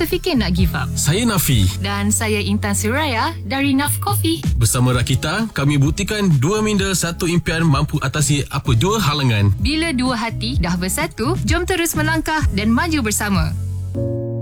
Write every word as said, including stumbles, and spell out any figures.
terfikir nak give up. Saya Nafi. Dan saya Intan Suraya dari Naf Coffee. Bersama Rakita, kami buktikan dua minda satu impian mampu atasi apa dua halangan. Bila dua hati dah bersatu, jom terus melangkah dan maju bersama.